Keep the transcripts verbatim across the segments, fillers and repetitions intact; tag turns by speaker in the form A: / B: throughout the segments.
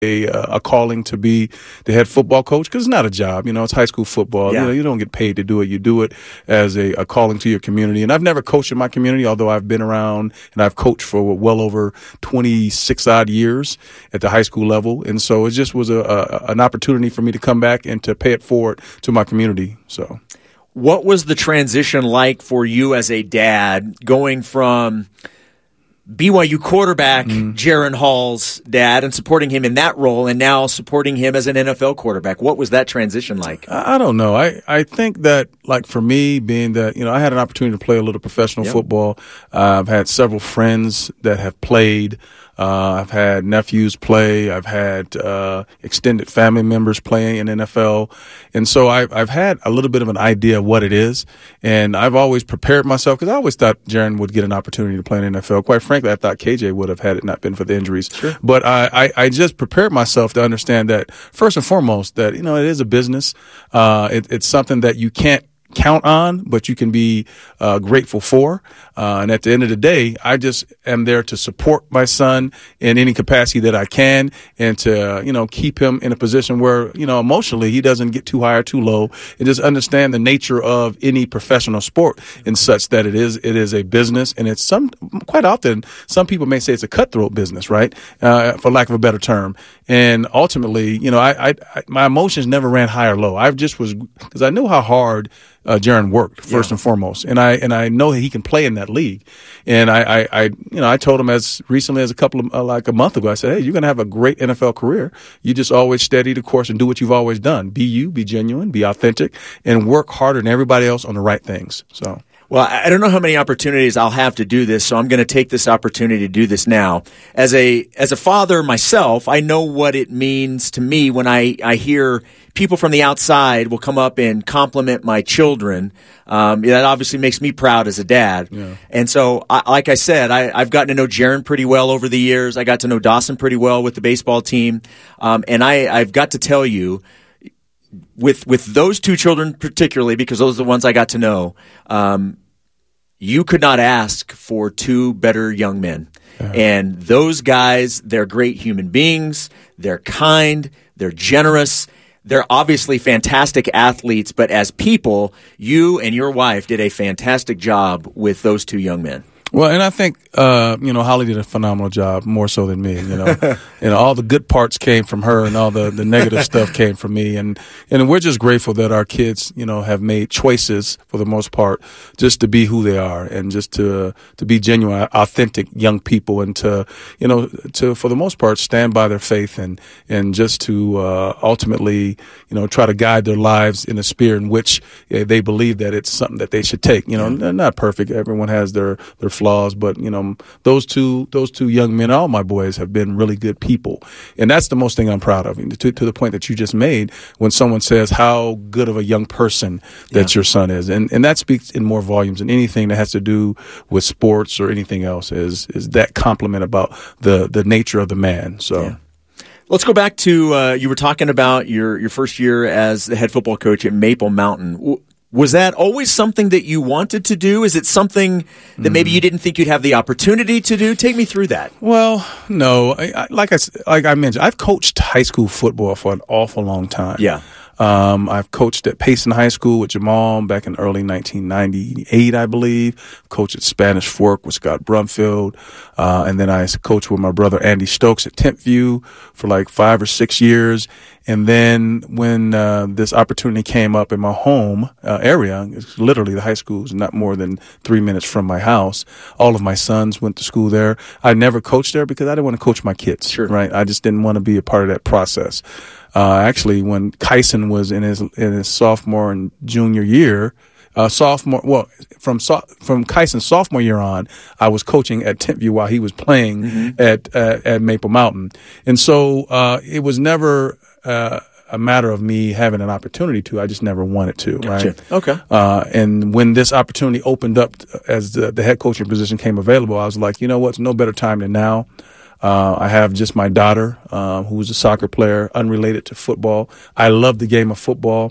A: A, uh, a calling to be the head football coach, because it's not a job, you know, it's high school football.
B: Yeah.
A: You know, you don't get paid to do it. You do it as a, a calling to your community. And I've never coached in my community, although I've been around and I've coached for well over twenty-six odd years at the high school level. And so it just was a, a an opportunity for me to come back and to pay it forward to my community. So,
B: what was the transition like for you as a dad, going from B Y U quarterback mm. Jaron Hall's dad and supporting him in that role, and now supporting him as an N F L quarterback? What was that transition like?
A: I don't know. I, I think that, like, for me, being that, you know, I had an opportunity to play a little professional yep. football. Uh, I've had several friends that have played. Uh, I've had nephews play. I've had uh, extended family members playing in N F L. And so I've, I've had a little bit of an idea of what it is. And I've always prepared myself, because I always thought Jaron would get an opportunity to play in the N F L. Quite frankly, I thought K J would have had it not been for the injuries.
B: Sure.
A: But I, I, I just prepared myself to understand that, first and foremost, that, you know, it is a business. Uh, it, it's something that you can't count on, but you can be uh, grateful for. Uh, and at the end of the day, I just am there to support my son in any capacity that I can, and to, uh, you know, keep him in a position where, you know, emotionally he doesn't get too high or too low, and just understand the nature of any professional sport in such that it is it is a business, and it's some quite often some people may say it's a cutthroat business, right? Uh, for lack of a better term. And ultimately, you know, I, I, I my emotions never ran high or low. I just was, because I knew how hard Uh, Jaron worked first
B: yeah.
A: and foremost, and I and I know that he can play in that league. And I, I, I you know I told him as recently as a couple of uh, like a month ago, I said, hey, you're gonna have a great N F L career. You just always steady the course and do what you've always done. Be you, be genuine, be authentic, and work harder than everybody else on the right things. So.
B: Well, I don't know how many opportunities I'll have to do this, so I'm going to take this opportunity to do this now. As a as a father myself, I know what it means to me when I, I hear people from the outside will come up and compliment my children. Um, that obviously makes me proud as a dad.
A: Yeah.
B: And so, I, like I said, I, I've gotten to know Jaron pretty well over the years. I got to know Dawson pretty well with the baseball team. Um, and I, I've got to tell you, with with those two children particularly, because those are the ones I got to know, um, you could not ask for two better young men. Yeah. And those guys, they're great human beings. They're kind. They're generous. They're obviously fantastic athletes. But as people, you and your wife did a fantastic job with those two young men.
A: Well, and I think, uh, you know, Holly did a phenomenal job, more so than me, you know. You know, all the good parts came from her, and all the, the negative stuff came from me. And, and we're just grateful that our kids, you know, have made choices, for the most part, just to be who they are, and just to to be genuine, authentic young people, and to, you know, to, for the most part, stand by their faith, and, and just to uh, ultimately, you know, try to guide their lives in a spirit in which uh, they believe that it's something that they should take. You know, they're not perfect. Everyone has their, their flaws, but, you know, those two those two young men, all my boys, have been really good people, and that's the most thing I'm proud of. And to, to the point that you just made, when someone says how good of a young person that yeah. your son is, and and that speaks in more volumes than anything that has to do with sports or anything else. Is is that compliment about the the nature of the man? So.
B: Yeah. Let's go back to uh, you were talking about your your first year as the head football coach at Maple Mountain. Was that always something that you wanted to do? Is it something that maybe you didn't think you'd have the opportunity to do? Take me through that.
A: Well, no. I, I, like I like I mentioned, I've coached high school football for an awful long time.
B: Yeah.
A: Um, I've coached at Payson High School with Jamal back in early nineteen ninety-eight, I believe. Coached at Spanish Fork with Scott Brumfield. Uh, and then I coached with my brother Andy Stokes at Tentview for like five or six years. And then when uh, this opportunity came up in my home uh, area, it's literally the high school is not more than three minutes from my house. All of my sons went to school there. I never coached there because I didn't want to coach my kids.
B: Sure.
A: Right? I just didn't want to be a part of that process. Uh, actually, when Kyson was in his in his sophomore and junior year, uh, sophomore, well, from so, from Kyson's sophomore year on, I was coaching at Tentview while he was playing mm-hmm. at uh, at Maple Mountain, and so uh, it was never uh, a matter of me having an opportunity to. I just never wanted to.
B: Gotcha.
A: Right?
B: Okay.
A: Uh, and when this opportunity opened up as the, the head coaching position came available, I was like, you know what? It's no better time than now. Uh, I have just my daughter, uh, who's a soccer player, unrelated to football. I love the game of football.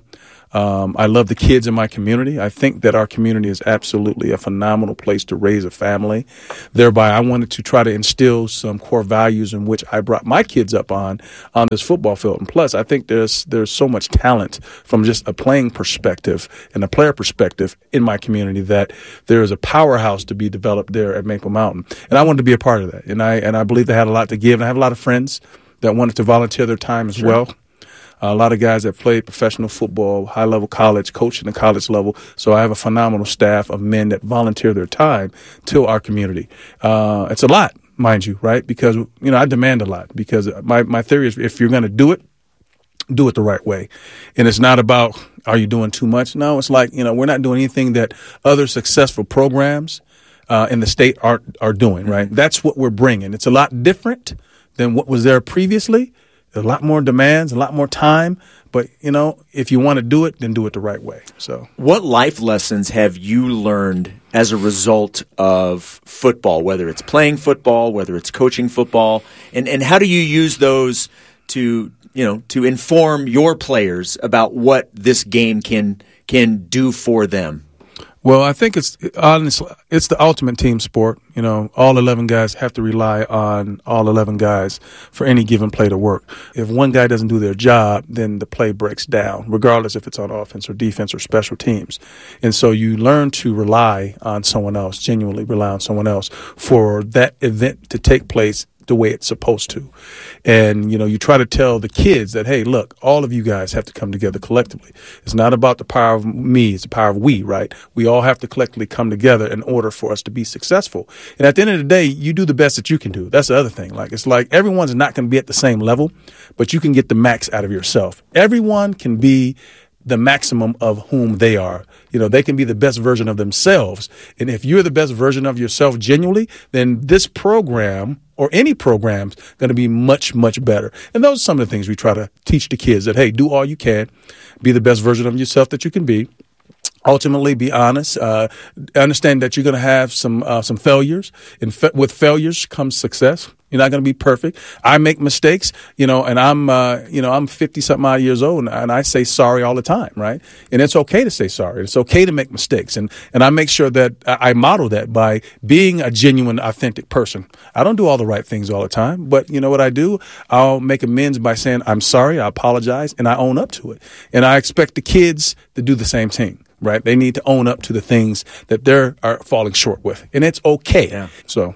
A: Um, I love the kids in my community. I think that our community is absolutely a phenomenal place to raise a family. Thereby, I wanted to try to instill some core values in which I brought my kids up on on this football field. And plus, I think there's there's so much talent from just a playing perspective and a player perspective in my community that there is a powerhouse to be developed there at Maple Mountain. And I wanted to be a part of that. And I and I believe they had a lot to give. And I have a lot of friends that wanted to volunteer their time as
B: Sure.
A: well. Uh, a lot of guys that played professional football, high-level college, coaching at the college level. So I have a phenomenal staff of men that volunteer their time to our community. Uh, it's a lot, mind you, right? Because, you know, I demand a lot. Because my, my theory is if you're going to do it, do it the right way. And it's not about, are you doing too much? No, it's like, you know, we're not doing anything that other successful programs uh, in the state are, are doing, right? That's what we're bringing. It's a lot different than what was there previously. A lot more demands, a lot more time. But, you know, if you want to do it, then do it the right way. So,
B: what life lessons have you learned as a result of football, whether it's playing football, whether it's coaching football, and, and how do you use those to, you know, to inform your players about what this game can can do for them?
A: Well, I think it's honestly, it's the ultimate team sport. You know, all eleven guys have to rely on all eleven guys for any given play to work. If one guy doesn't do their job, then the play breaks down, regardless if it's on offense or defense or special teams. And so you learn to rely on someone else, genuinely rely on someone else for that event to take place the way it's supposed to. And, you know, you try to tell the kids that, hey, look, all of you guys have to come together collectively. It's not about the power of me, it's the power of we, right? We all have to collectively come together in order for us to be successful. And at the end of the day, you do the best that you can do. That's the other thing. Like, it's like everyone's not going to be at the same level, but you can get the max out of yourself. Everyone can be the maximum of whom they are. You know, they can be the best version of themselves. And if you're the best version of yourself genuinely, then this program or any program's going to be much, much better. And those are some of the things we try to teach the kids that, hey, do all you can, be the best version of yourself that you can be. Ultimately, be honest. Uh, understand that you're going to have some uh, some failures, and fa- with failures comes success. You're not going to be perfect. I make mistakes, you know, and I'm uh, you know I'm fifty something odd years old, and, and I say sorry all the time, right? And it's okay to say sorry. It's okay to make mistakes, and and I make sure that I model that by being a genuine, authentic person. I don't do all the right things all the time, but you know what I do? I'll make amends by saying I'm sorry, I apologize, and I own up to it. And I expect the kids to do the same thing. Right? They need to own up to the things that they're are falling short with. And it's okay.
B: Yeah.
A: So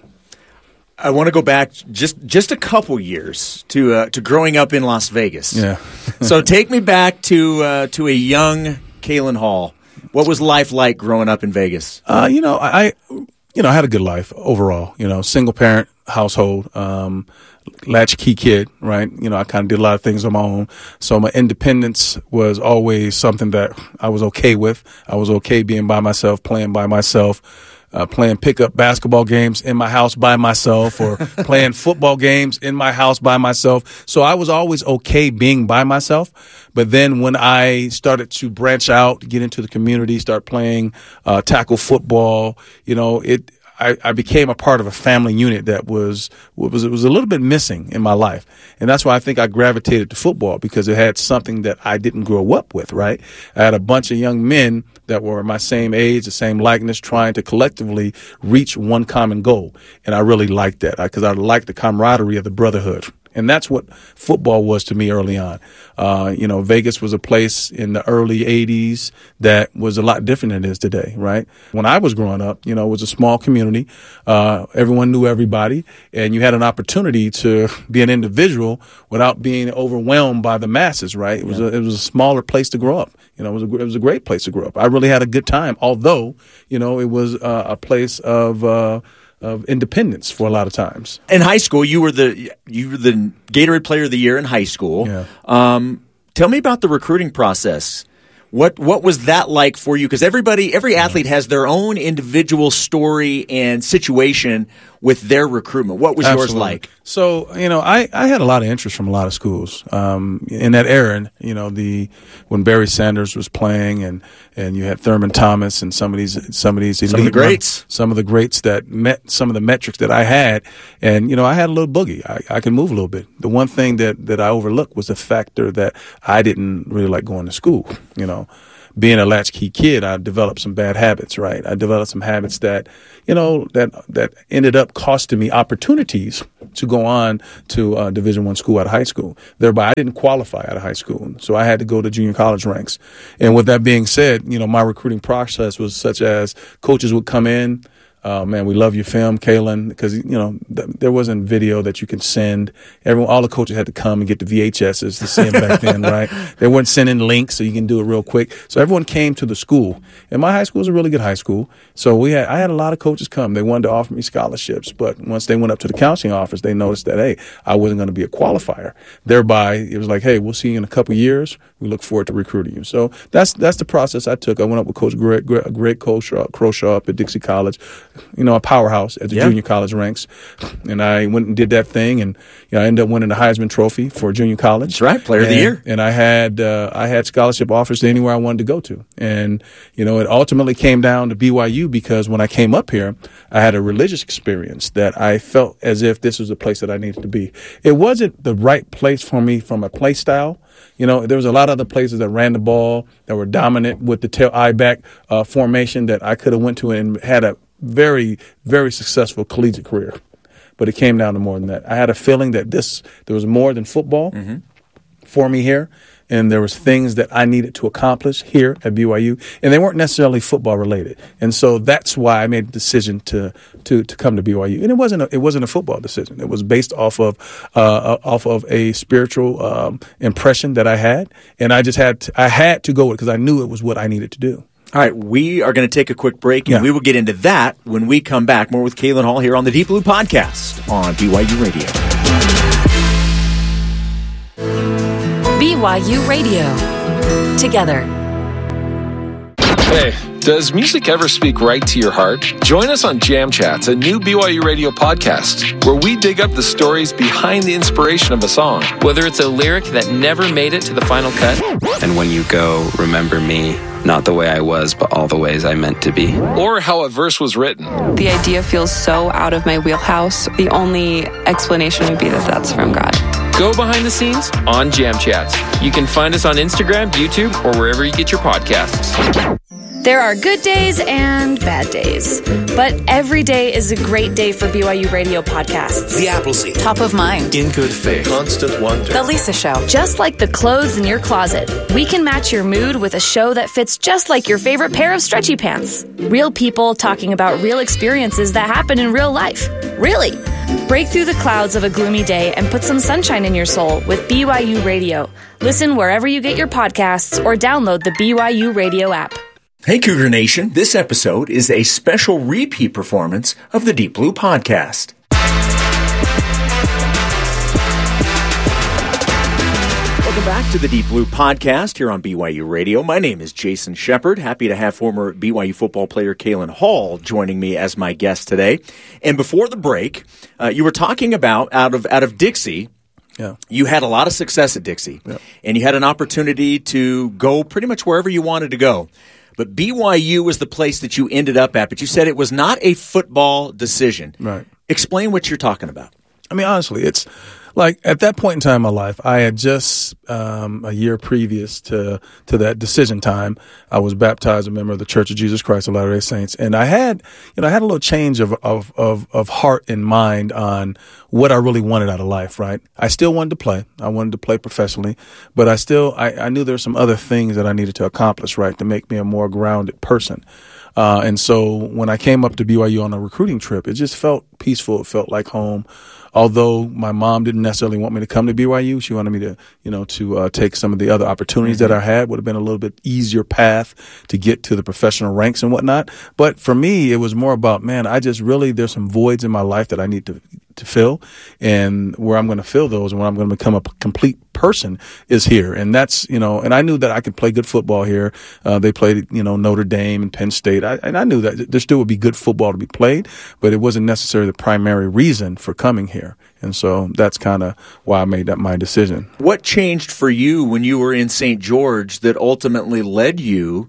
B: I want to go back just just a couple years to uh, to growing up in Las Vegas.
A: Yeah.
B: So take me back to uh, to a young Kalen Hall. What was life like growing up in Vegas?
A: Uh, you know, I you know, I had a good life overall, you know, single parent household, um, latchkey kid, right? You know, I kind of did a lot of things on my own. So my independence was always something that I was okay with. I was okay being by myself, playing by myself, uh, playing pickup basketball games in my house by myself, or playing football games in my house by myself. So I was always okay being by myself. But then when I started to branch out, get into the community, start playing uh, tackle football, you know, it I, I became a part of a family unit that was was it was a little bit missing in my life. And that's why I think I gravitated to football, because it had something that I didn't grow up with, right? I had a bunch of young men that were my same age, the same likeness, trying to collectively reach one common goal. And I really liked that, because I liked the camaraderie of the brotherhood. And that's what football was to me early on. Uh, you know, Vegas was a place in the early eighties that was a lot different than it is today, right? When I was growing up, you know, it was a small community. Uh, everyone knew everybody, and you had an opportunity to be an individual without being overwhelmed by the masses, right? It was a, it was a smaller place to grow up. You know, it was a, it was a great place to grow up. I really had a good time, although, you know, it was uh, a place of uh, of independence for a lot of times.
B: In high school, you were the you were the Gatorade Player of the Year in high school.
A: Yeah.
B: Um, tell me about the recruiting process. What what was that like for you? Because everybody, every athlete has their own individual story and situation with their recruitment. What was
A: Absolutely.
B: yours like?
A: So, you know, I, I had a lot of interest from a lot of schools. Um, in that era, you know, the when Barry Sanders was playing, and, and you had Thurman Thomas and some of these some of these elite
B: Some of the greats.
A: Run, some of the greats that met some of the metrics that I had. And, you know, I had a little boogie. I, I could move a little bit. The one thing that, that I overlooked was the factor that I didn't really like going to school, you know. being a latchkey kid, I developed some bad habits, right? I developed some habits that, you know, that that ended up costing me opportunities to go on to uh, Division One school out of high school. Thereby, I didn't qualify out of high school, so I had to go to junior college ranks. And with that being said, you know, my recruiting process was such as coaches would come in. Uh, man, we love your film, Kalen, because, you know, th- there wasn't video that you can send. Everyone, all the coaches had to come and get the V H S's to see them back then, right? They weren't sending links so you can do it real quick. So everyone came to the school. And my high school was a really good high school. So we had, I had a lot of coaches come. They wanted to offer me scholarships. But once they went up to the counseling office, they noticed that, hey, I wasn't going to be a qualifier. Thereby, it was like, hey, we'll see you in a couple years. We look forward to recruiting you. So that's that's the process I took. I went up with Coach Greg, Greg, Greg Croshaw, Croshaw up at Dixie College, you know, a powerhouse at the
B: yeah.
A: junior college ranks. And I went and did that thing, and you know, I ended up winning the Heisman Trophy for junior college.
B: That's right, Player
A: and,
B: of the Year.
A: And I had uh, I had scholarship offers to anywhere I wanted to go to. And you know, it ultimately came down to B Y U because when I came up here, I had a religious experience that I felt as if this was a place that I needed to be. It wasn't the right place for me from a play style. You know, there was a lot of other places that ran the ball, that were dominant with the tail eye back uh, formation that I could have went to and had a very, very successful collegiate career. But it came down to more than that. I had a feeling that this there was more than football mm-hmm. for me here. And there was things that I needed to accomplish here at B Y U, and they weren't necessarily football related. And so that's why I made the decision to to to come to B Y U. And it wasn't a, it wasn't a football decision. It was based off of uh, off of a spiritual um, impression that I had, and I just had to, I had to go with it because I knew it was what I needed to do.
B: All right, we are going to take a quick break, and
A: yeah.
B: we will get into that when we come back. More with Kalen Hall here on the Deep Blue Podcast on B Y U Radio.
C: B Y U Radio. Together.
D: Hey, does music ever speak right to your heart? Join us on Jam Chats, a new B Y U Radio podcast, where we dig up the stories behind the inspiration of a song.
E: Whether it's a lyric that never made it to the final cut.
F: And when you go, remember me, not the way I was, but all the ways I meant to be.
D: Or how a verse was written.
G: The idea feels so out of my wheelhouse. The only explanation would be that that's from God.
E: Go behind the scenes on Jam Chats. You can find us on Instagram, YouTube, or wherever you get your podcasts.
H: There are good days and bad days, but every day is a great day for B Y U Radio podcasts.
I: The Appleseed.
C: Top of Mind.
I: In Good Faith.
J: Constant Wonder.
C: The Lisa Show.
H: Just like the clothes in your closet, we can match your mood with a show that fits just like your favorite pair of stretchy pants. Real people talking about real experiences that happen in real life. Really. Break through the clouds of a gloomy day and put some sunshine in your soul with B Y U Radio. Listen wherever you get your podcasts or download the B Y U Radio app.
B: Hey, Cougar Nation. This episode is a special repeat performance of the Deep Blue Podcast. Welcome back to the Deep Blue Podcast here on B Y U Radio. My name is Jason Shepard. Happy to have former B Y U football player Kalen Hall joining me as my guest today. And before the break, uh, you were talking about out of out of Dixie.
A: Yeah.
B: You had a lot of success at Dixie,
A: yeah.
B: and you had an opportunity to go pretty much wherever you wanted to go. But B Y U was the place that you ended up at, but you said it was not a football decision.
A: Right.
B: Explain what you're talking about.
A: I mean, honestly, it's like at that point in time in my life, I had just um, a year previous to to that decision time, I was baptized a member of the Church of Jesus Christ of Latter-day Saints, and I had, you know, I had a little change of of of, of heart and mind on what I really wanted out of life. Right, I still wanted to play. I wanted to play professionally, but I still I, I knew there were some other things that I needed to accomplish, right, to make me a more grounded person. Uh, and so when I came up to B Y U on a recruiting trip, it just felt peaceful. It felt like home. Although my mom didn't necessarily want me to come to B Y U, she wanted me to, you know, to uh, take some of the other opportunities mm-hmm. that I had. Would have been a little bit easier path to get to the professional ranks and whatnot. But for me, it was more about, man, I just really, there's some voids in my life that I need to to fill, and where I'm going to fill those and where I'm going to become a complete person is here. And that's, you know, and I knew that I could play good football here. Uh, they played, you know, Notre Dame and Penn State. I, and I knew that there still would be good football to be played, but it wasn't necessarily the primary reason for coming here. And so that's kind of why I made that my decision.
B: What changed for you when you were in Saint George that ultimately led you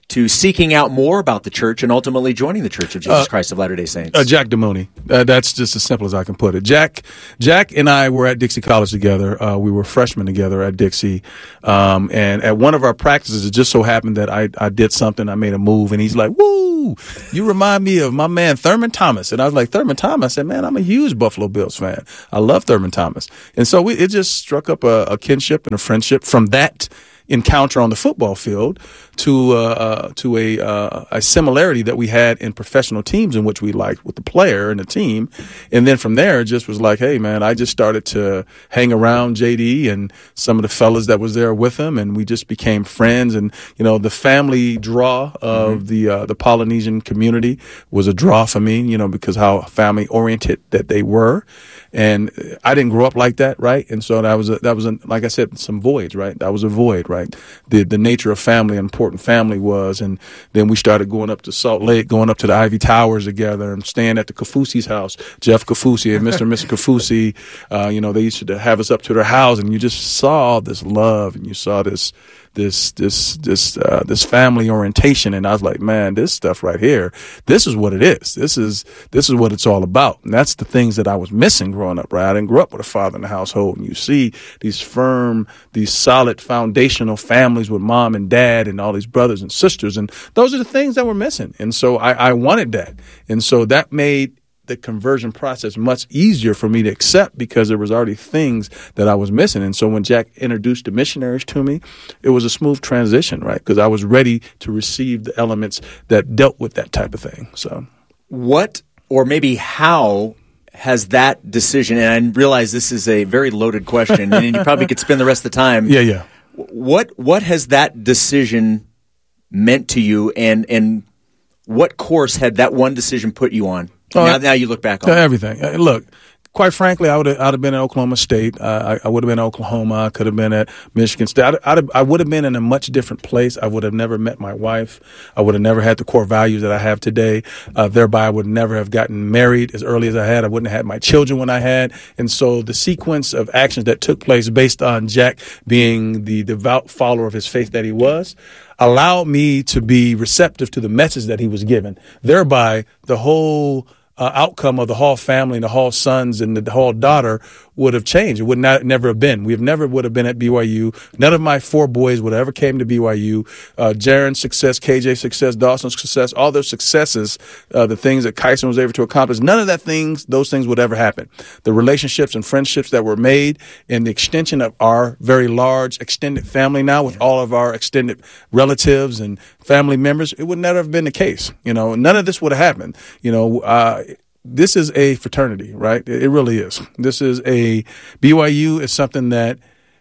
B: to seeking out more about the church and ultimately joining the Church of Jesus uh, Christ of Latter-day Saints?
A: Uh, Jack DeMooney. Uh, that's just as simple as I can put it. Jack Jack and I were at Dixie College together. Uh, we were freshmen together at Dixie. Um, and at one of our practices, it just so happened that I, I did something. I made a move, and he's like, woo, you remind me of my man Thurman Thomas. And I was like, Thurman Thomas? I said, man, I'm a huge Buffalo Bills fan. I love Thurman Thomas. And so we, it just struck up a, a kinship and a friendship from that encounter on the football field to uh, uh, to a uh, a similarity that we had in professional teams in which we liked with the player and the team. And then from there, it just was like, hey, man, I just started to hang around J D and some of the fellas that was there with him, and we just became friends. And, you know, the family draw of mm-hmm. the uh, the Polynesian community was a draw for me, you know, because how family oriented that they were. And I didn't grow up like that, right? And so that was a, that was a, like I said, some voids, right? That was a void, right? The the nature of family, important family was, and then we started going up to Salt Lake, going up to the Ivy Towers together, and staying at the Kafusi's house, Jeff Kafusi and Mister and Missus Kafusi. Uh, you know, they used to have us up to their house, and you just saw this love, and you saw this. this this this uh, this family orientation, and I was like, man, this stuff right here, this is what it is. This is this is what it's all about, and that's the things that I was missing growing up. Right, I didn't grow up with a father in the household, and you see these firm, these solid foundational families with mom and dad and all these brothers and sisters, and those are the things that were missing. And so I, I wanted that, and so that made the conversion process much easier for me to accept because there was already things that I was missing. And so when Jack introduced the missionaries to me, it was a smooth transition, right? Because I was ready to receive the elements that dealt with that type of thing. So
B: what, or maybe how, has that decision, and I realize this is a very loaded question, and you probably could spend the rest of the time.
A: Yeah, yeah.
B: What what has that decision meant to you, and, and what course had that one decision put you on?
A: Oh,
B: now, now you look back on
A: everything. Uh, Look, quite frankly, I would have I'd have been in Oklahoma State. Uh, I, I would have been in Oklahoma. I could have been at Michigan State. I'd, I'd have, I would have been in a much different place. I would have never met my wife. I would have never had the core values that I have today. Uh, thereby, I would never have gotten married as early as I had. I wouldn't have had my children when I had. And so the sequence of actions that took place based on Jack being the devout follower of his faith that he was allowed me to be receptive to the message that he was given. Thereby, the whole Uh, outcome of the Hall family and the Hall sons and the, the Hall daughter would have changed. It would not never have been. We have never would have been at B Y U. None of my four boys would have ever came to B Y U. Uh, Jaron's success, K J's success, Dawson's success, all those successes, uh, the things that Kyson was able to accomplish, none of that things, those things would ever happen. The relationships and friendships that were made and the extension of our very large extended family now with all of our extended relatives and family members, it would never have been the case. You know, none of this would have happened. You know, uh, this is a fraternity, right? It really is. This is a B Y U is something that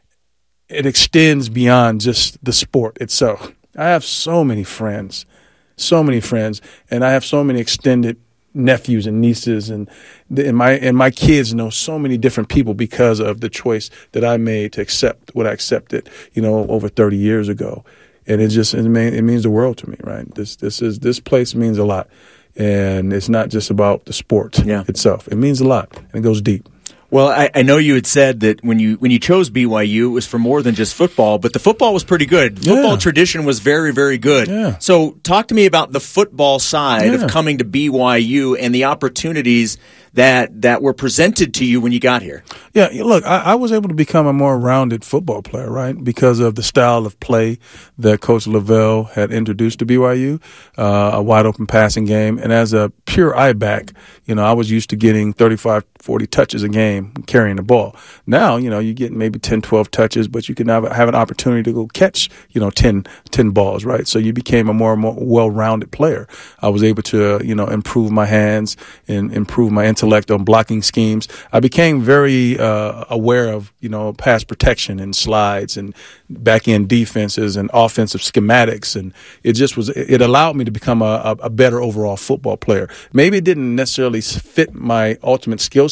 A: it extends beyond just the sport itself. I have so many friends, so many friends, and I have so many extended nephews and nieces, and, and my and my kids know so many different people because of the choice that I made to accept what I accepted, you know, over thirty years ago. And it just it, mean, it means the world to me, right? This this is this place means a lot. And it's not just about the sport yeah. itself. It means a lot, and it goes deep.
B: Well, I, I know you had said that when you when you chose B Y U, it was for more than just football, but the football was pretty good. The football
A: yeah.
B: tradition was very, very good.
A: Yeah.
B: So talk to me about the football side
A: yeah.
B: of coming to B Y U and the opportunities that that were presented to you when you got here.
A: Yeah, look, I, I was able to become a more rounded football player, right, because of the style of play that Coach Lavelle had introduced to B Y U, uh, a wide-open passing game. And as a pure I-back, you know, I was used to getting thirty-five, forty touches a game carrying the ball. Now, you know, you get maybe ten, twelve touches, but you can have, have an opportunity to go catch, you know, ten, ten balls, right? So you became a more, more well-rounded player. I was able to, you know, improve my hands and improve my intellect on blocking schemes. I became very uh, aware of, you know, pass protection and slides and back-end defenses and offensive schematics. And it just was, it allowed me to become a, a better overall football player. Maybe it didn't necessarily fit my ultimate skill set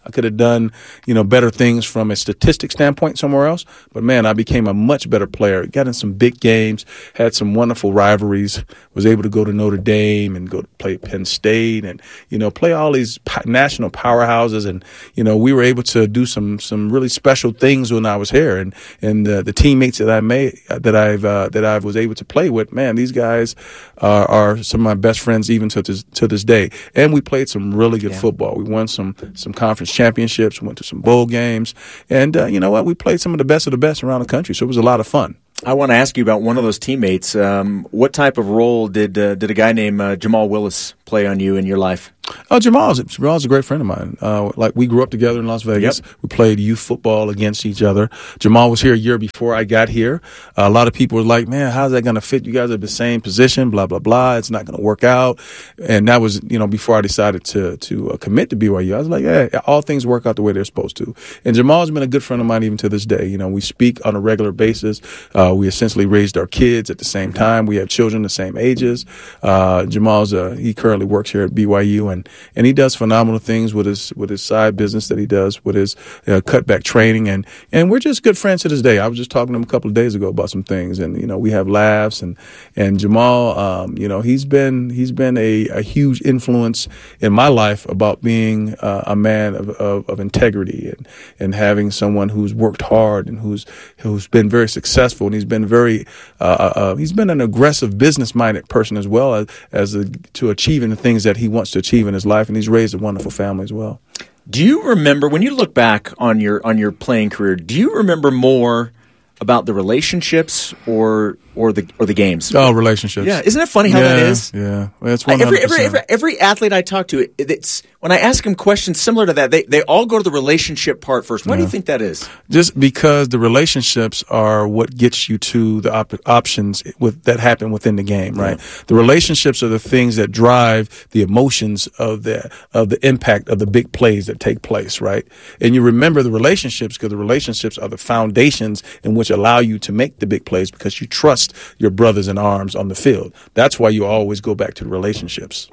A: I could have done, you know, better things from a statistic standpoint somewhere else. But, man, I became a much better player. Got in some big games, had some wonderful rivalries, was able to go to Notre Dame and go to play Penn State and, you know, play all these national powerhouses. And, you know, we were able to do some some really special things when I was here. And and uh, the teammates that I made, that I've uh, that I was able to play with, man, these guys are, are some of my best friends even to this, to this day. And we played some really good yeah. football. We won some some conference championships. We went to some bowl games. And uh, you know what? We played some of the best of the best around the country. So it was a lot of fun.
B: I want to ask you about one of those teammates. Um, what type of role did uh, did a guy named uh, Jamal Willis play on you in your life?
A: Oh, Jamal's, Jamal's a great friend of mine. Uh, like, we grew up together in Las Vegas.
B: Yep.
A: We played youth football against each other. Jamal was here a year before I got here. Uh, a lot of people were like, man, how's that going to fit? You guys are the same position, blah, blah, blah. It's not going to work out. And that was, you know, before I decided to to uh, commit to B Y U. I was like, yeah, all things work out the way they're supposed to. And Jamal's been a good friend of mine even to this day. You know, we speak on a regular basis. Uh, we essentially raised our kids at the same time. We have children the same ages. Uh, Jamal's, uh, he currently works here at B Y U, and, and he does phenomenal things with his with his side business that he does with his uh, cutback training, and and we're just good friends to this day. I was just talking to him a couple of days ago about some things, and you know we have laughs, and and Jamal, um, you know he's been he's been a, a huge influence in my life about being uh, a man of, of, of integrity and and having someone who's worked hard and who's who's been very successful, and he's been very uh, uh, he's been an aggressive business minded person as well as as a, to achieving the things that he wants to achieve in his life, and he's raised a wonderful family as well.
B: Do you remember, when you look back on your on your playing career, do you remember more about the relationships or or the or the games?
A: Oh, relationships.
B: Yeah, isn't it funny how
A: yeah,
B: that is?
A: Yeah, well, it's
B: every, every every every athlete I talk to, it, it's when I ask them questions similar to that, they they all go to the relationship part first. Why yeah. do you think that is?
A: Just because the relationships are what gets you to the op- options with that happen within the game, right? Yeah. The relationships are the things that drive the emotions of the of the impact of the big plays that take place, right? And you remember the relationships because the relationships are the foundations in which allow you to make the big plays because you trust your brothers in arms on the field. That's why you always go back to the relationships.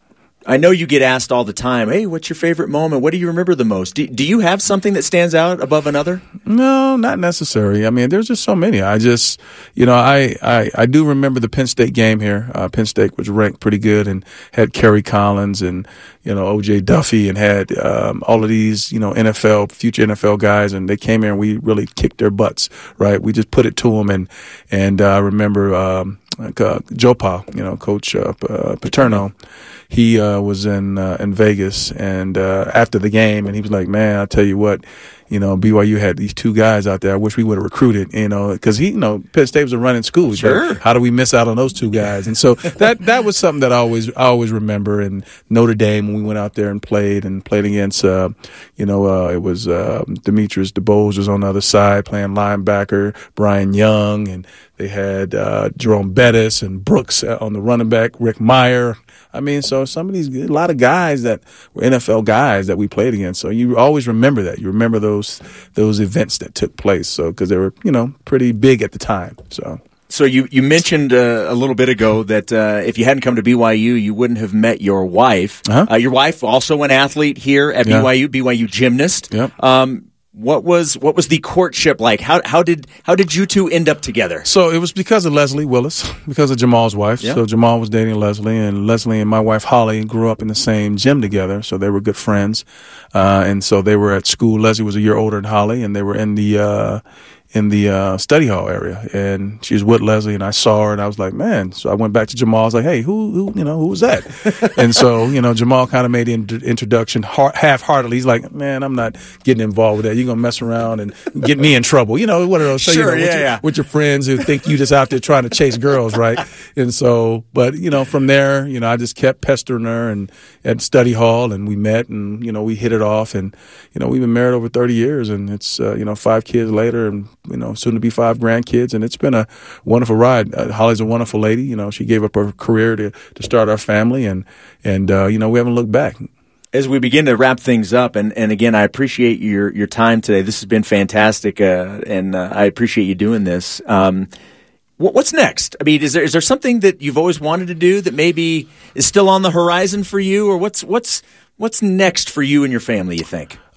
B: I know you get asked all the time, hey, what's your favorite moment? What do you remember the most? Do, do you have something that stands out above another?
A: No, not necessarily. I mean, there's just so many. I just, you know, I, I, I do remember the Penn State game here. Uh, Penn State was ranked pretty good and had Kerry Collins and, you know, O J Duffy and had um, all of these, you know, N F L, future N F L guys, and they came here and we really kicked their butts, right? We just put it to them. And, and uh, I remember um, like, uh, Joe Pa, you know, Coach uh, Paterno. He uh, was in uh, in Vegas, and uh, after the game, and he was like, "Man, I tell you what, you know, B Y U had these two guys out there. I wish we would have recruited, you know, because he, you know, Penn State was a running school.
B: Sure.
A: How do we miss out on those two guys?" And so that that was something that I always I always remember. And Notre Dame, when we went out there and played and played against, uh, you know, uh, it was uh, Demetrius DeBose was on the other side playing linebacker, Brian Young, and they had uh, Jerome Bettis and Brooks on the running back, Rick Meyer. I mean, so some of these, a lot of guys that were N F L guys that we played against. So you always remember that. You remember those those events that took place. So because they were, you know, pretty big at the time. So.
B: So you, you mentioned uh, a little bit ago that uh, if you hadn't come to B Y U, you wouldn't have met your wife.
A: Uh-huh.
B: Uh, your wife also an athlete here at yeah. B Y U, B Y U gymnast.
A: Yep.
B: Um, What was what was the courtship like? How how did how did you two end up together?
A: So it was because of Leslie Willis, because of Jamal's wife.
B: Yeah.
A: So Jamal was dating Leslie, and Leslie and my wife Holly grew up in the same gym together. So they were good friends, uh, and so they were at school. Leslie was a year older than Holly, and they were in the uh, in the uh, study hall area. And she was with Leslie, and I saw her, and I was like, man. So I went back to Jamal. I was like, hey, who who you know who was that? And so you know Jamal kind of made the in- introduction half-heartedly. He's like, man, I'm not getting involved with that. You're gonna mess around and get me in trouble. You know, one of those. So,
B: sure,
A: you know,
B: yeah,
A: with, your,
B: yeah.
A: with your friends who think you just out there trying to chase girls, right? And so, but you know, from there, you know, I just kept pestering her and at study hall, and we met, and you know, we hit it off, and you know, we've been married over thirty years, and it's uh, you know, five kids later, and you know, soon to be five grandkids, and it's been a wonderful ride. Uh, Holly's a wonderful lady. You know, she gave up her career to to start our family, and and uh, you know, we haven't looked back.
B: As we begin to wrap things up, and, and again, I appreciate your, your time today. This has been fantastic, uh, and uh, I appreciate you doing this. Um, what, what's next? I mean, is there is there something that you've always wanted to do that maybe is still on the horizon for you, or what's what's what's next for you and your family, you think?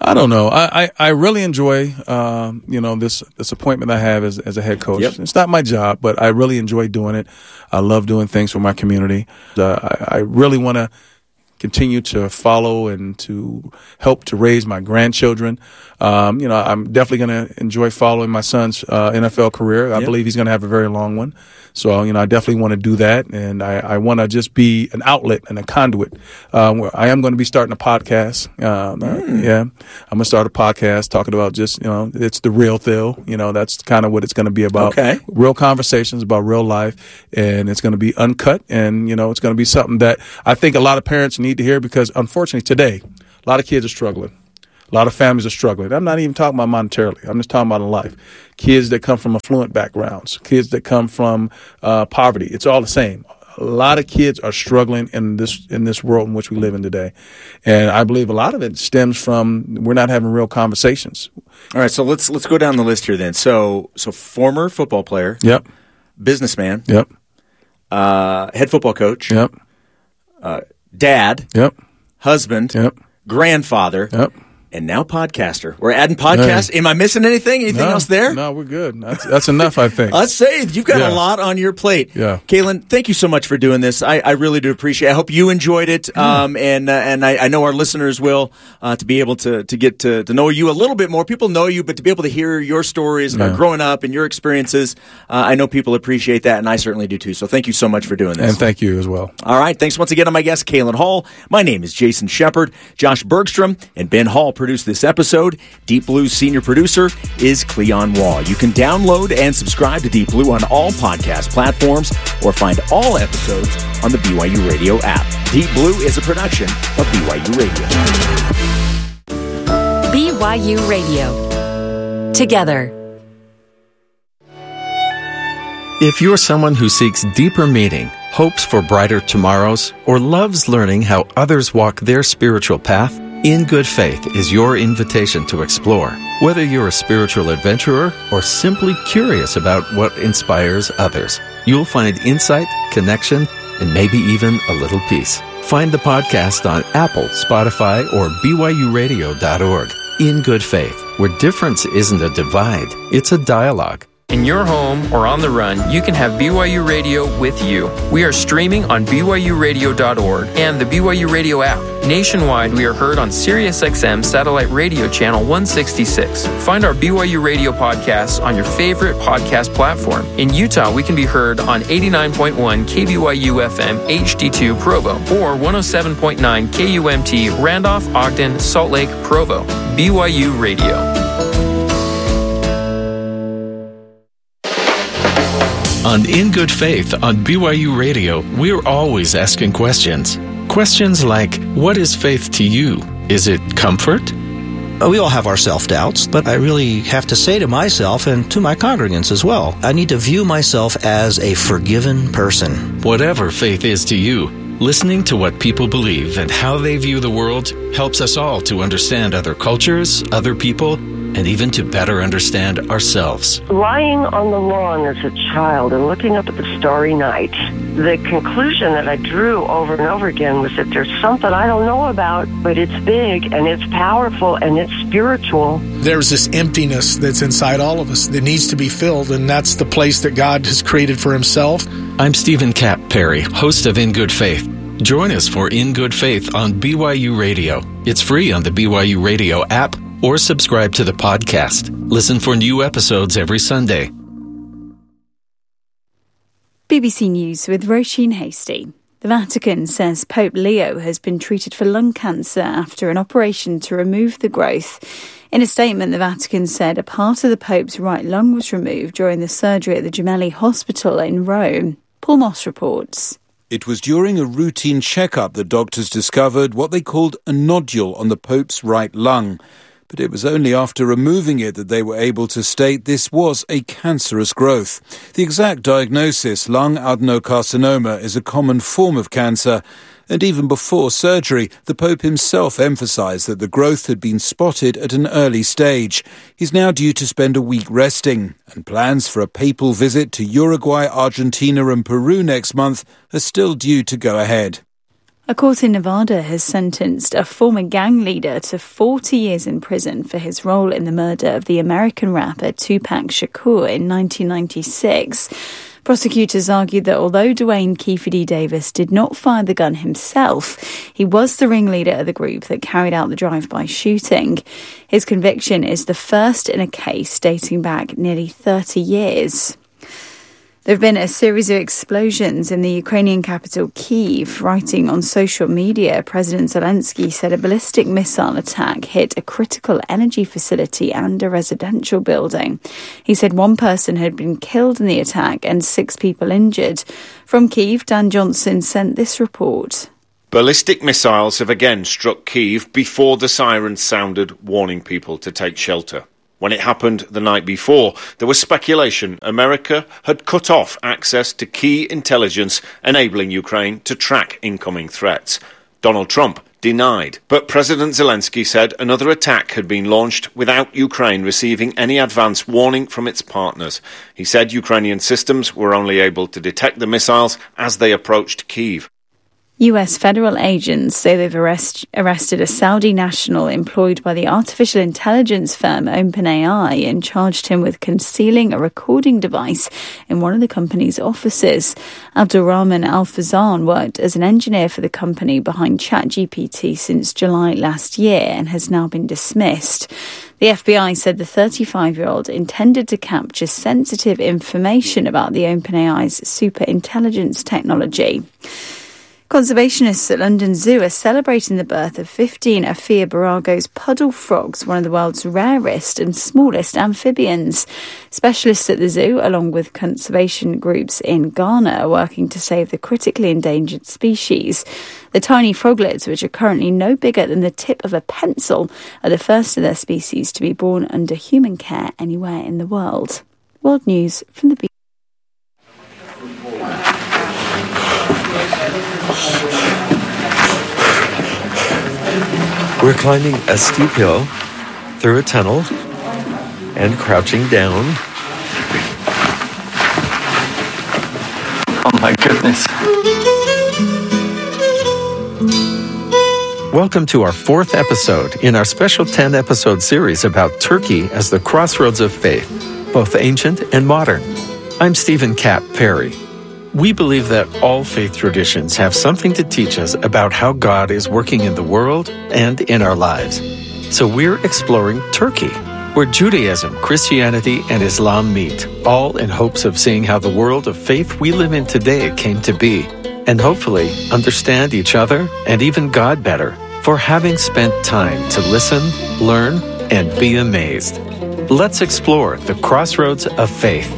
A: I don't know. I, I, I really enjoy, um, you know, this, this appointment I have as, as a head coach. Yep. It's not my job, but I really enjoy doing it. I love doing things for my community. Uh, I, I really want to continue to follow and to help to raise my grandchildren. Um, you know, I'm definitely going to enjoy following my son's uh, N F L career. I yep. believe he's going to have a very long one. So, you know, I definitely want to do that. And I, I want to just be an outlet and a conduit. Uh, where I am going to be starting a podcast. Um, mm. uh, yeah. I'm going to start a podcast talking about just, you know, it's the real deal. You know, that's kind of what it's going to be about.
B: Okay.
A: Real conversations about real life. And it's going to be uncut. And, you know, it's going to be something that I think a lot of parents need to hear because, unfortunately, today, a lot of kids are struggling. A lot of families are struggling. I'm not even talking about monetarily. I'm just talking about in life. Kids that come from affluent backgrounds, kids that come from uh, poverty. It's all the same. A lot of kids are struggling in this in this world in which we live in today. And I believe a lot of it stems from we're not having real conversations.
B: All right, so let's let's go down the list here then. So so former football player.
A: Yep.
B: Businessman.
A: Yep.
B: Uh, head football coach.
A: Yep.
B: Uh, dad.
A: Yep.
B: Husband.
A: Yep.
B: Grandfather.
A: Yep.
B: And now podcaster. We're adding podcast. Hey. Am I missing anything? Anything
A: no,
B: else there?
A: No, we're good. That's, that's enough, I think.
B: Let's say you've got
A: yeah.
B: a lot on your plate.
A: Yeah.
B: Kaylin, thank you so much for doing this. I, I really do appreciate it. I hope you enjoyed it. Mm. Um, and uh, and I, I know our listeners will, uh, to be able to, to get to, to know you a little bit more. People know you, but to be able to hear your stories about yeah. growing up and your experiences, uh, I know people appreciate that, and I certainly do too. So thank you so much for doing this.
A: And thank you as well.
B: All right. Thanks once again to my guest, Kaylin Hall. My name is Jason Shepard. Josh Bergstrom and Ben Hall produced this episode. Deep Blue's senior producer is Cleon Wall. You can download and subscribe to Deep Blue on all podcast platforms or find all episodes on the B Y U Radio app. Deep Blue is a production of B Y U Radio.
C: B Y U Radio. Together.
I: If you're someone who seeks deeper meaning, hopes for brighter tomorrows, or loves learning how others walk their spiritual path, In Good Faith is your invitation to explore. Whether you're a spiritual adventurer or simply curious about what inspires others, you'll find insight, connection, and maybe even a little peace. Find the podcast on Apple, Spotify, or B Y U radio dot org. In Good Faith, where difference isn't a divide, it's a dialogue.
E: In your home or on the run, you can have B Y U Radio with you. We are streaming on B Y U radio dot org and the B Y U Radio app. Nationwide, we are heard on Sirius X M Satellite Radio Channel one sixty-six. Find our B Y U Radio podcasts on your favorite podcast platform. In Utah, we can be heard on eighty-nine point one K B Y U F M H D two Provo or one oh seven point nine K U M T Randolph, Ogden, Salt Lake, Provo. B Y U Radio.
I: On In Good Faith on B Y U Radio, we're always asking questions. Questions like, what is faith to you? Is it comfort?
J: We all have our self-doubts, but I really have to say to myself and to my congregants as well, I need to view myself as a forgiven person.
I: Whatever faith is to you, listening to what people believe and how they view the world helps us all to understand other cultures, other people, and even to better understand ourselves.
K: Lying on the lawn as a child and looking up at the starry night, the conclusion that I drew over and over again was that there's something I don't know about, but it's big and it's powerful and it's spiritual.
L: There's this emptiness that's inside all of us that needs to be filled, and that's the place that God has created for himself.
I: I'm Stephen Cap Perry, host of In Good Faith. Join us for In Good Faith on B Y U Radio. It's free on the B Y U Radio app, or subscribe to the podcast. Listen for new episodes every Sunday.
M: B B C News with Roisin Hasty. The Vatican says Pope Leo has been treated for lung cancer after an operation to remove the growth. In a statement, the Vatican said a part of the Pope's right lung was removed during the surgery at the Gemelli Hospital in Rome. Paul Moss reports.
N: It was during a routine checkup that doctors discovered what they called a nodule on the Pope's right lung. But it was only after removing it that they were able to state this was a cancerous growth. The exact diagnosis, lung adenocarcinoma, is a common form of cancer. And even before surgery, the Pope himself emphasized that the growth had been spotted at an early stage. He's now due to spend a week resting, and plans for a papal visit to Uruguay, Argentina and Peru next month are still due to go ahead.
M: A court in Nevada has sentenced a former gang leader to forty years in prison for his role in the murder of the American rapper Tupac Shakur in nineteen ninety-six. Prosecutors argued that although Dwayne Keefe D. Davis did not fire the gun himself, he was the ringleader of the group that carried out the drive-by shooting. His conviction is the first in a case dating back nearly thirty years. There have been a series of explosions in the Ukrainian capital, Kyiv. Writing on social media, President Zelensky said a ballistic missile attack hit a critical energy facility and a residential building. He said one person had been killed in the attack and six people injured. From Kyiv, Dan Johnson sent this report.
O: Ballistic missiles have again struck Kyiv before the sirens sounded, warning people to take shelter. When it happened the night before, there was speculation America had cut off access to key intelligence, enabling Ukraine to track incoming threats. Donald Trump denied, but President Zelensky said another attack had been launched without Ukraine receiving any advance warning from its partners. He said Ukrainian systems were only able to detect the missiles as they approached Kyiv.
M: U S federal agents say they've arrest, arrested a Saudi national employed by the artificial intelligence firm OpenAI and charged him with concealing a recording device in one of the company's offices. Abdulrahman Al-Fazan worked as an engineer for the company behind ChatGPT since July last year and has now been dismissed. The F B I said the thirty-five-year-old intended to capture sensitive information about the OpenAI's superintelligence technology. Conservationists at London Zoo are celebrating the birth of fifteen Ophia Barago's puddle frogs, one of the world's rarest and smallest amphibians. Specialists at the zoo, along with conservation groups in Ghana, are working to save the critically endangered species. The tiny froglets, which are currently no bigger than the tip of a pencil, are the first of their species to be born under human care anywhere in the world. World News from the B B C.
I: We're climbing a steep hill through a tunnel and crouching down.
E: Oh my goodness.
I: Welcome to our fourth episode in our special ten-episode series about Turkey as the crossroads of faith, both ancient and modern. I'm Stephen Kapp Perry. We believe that all faith traditions have something to teach us about how God is working in the world and in our lives. So we're exploring Turkey, where Judaism, Christianity, and Islam meet, all in hopes of seeing how the world of faith we live in today came to be, and hopefully understand each other and even God better for having spent time to listen, learn, and be amazed. Let's explore the crossroads of faith.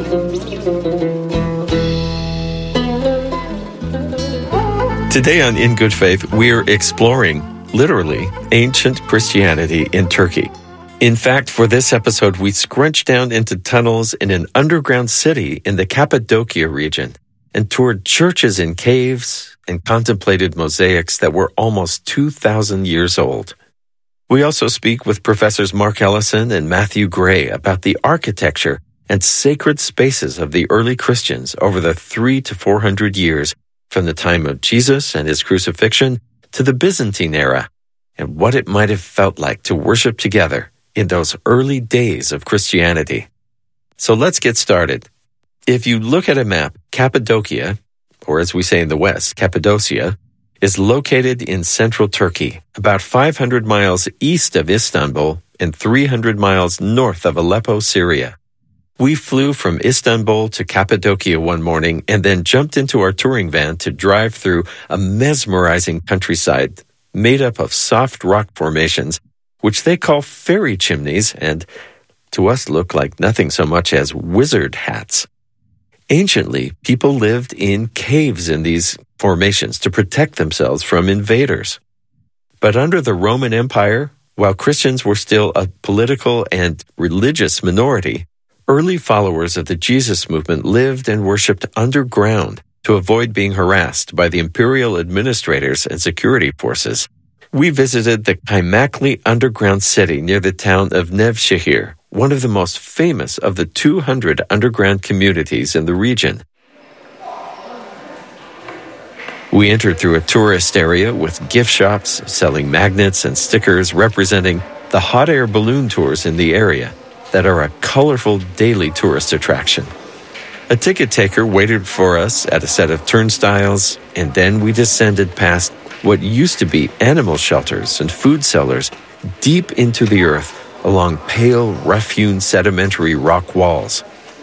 I: Today on In Good Faith, we're exploring, literally, ancient Christianity in Turkey. In fact, for this episode, we scrunched down into tunnels in an underground city in the Cappadocia region and toured churches in caves and contemplated mosaics that were almost two thousand years old. We also speak with Professors Mark Ellison and Matthew Gray about the architecture and sacred spaces of the early Christians over the three to four hundred years from the time of Jesus and his crucifixion to the Byzantine era, and what it might have felt like to worship together in those early days of Christianity. So let's get started. If you look at a map, Cappadocia, or as we say in the West, Cappadocia, is located in central Turkey, about five hundred miles east of Istanbul and three hundred miles north of Aleppo, Syria. We flew from Istanbul to Cappadocia one morning and then jumped into our touring van to drive through a mesmerizing countryside made up of soft rock formations, which they call fairy chimneys and, to us, look like nothing so much as wizard hats. Anciently, people lived in caves in these formations to protect themselves from invaders. But under the Roman Empire, while Christians were still a political and religious minority, early followers of the Jesus movement lived and worshipped underground to avoid being harassed by the imperial administrators and security forces. We visited the Kaymakli underground city near the town of Nevşehir, one of the most famous of the two hundred underground communities in the region. We entered through a tourist area with gift shops selling magnets and stickers representing the hot air balloon tours in the area that are a colorful daily tourist attraction. A ticket taker waited for us at a set of turnstiles, and then we descended past what used to be animal shelters and food cellars deep into the earth along pale, rough-hewn sedimentary rock walls.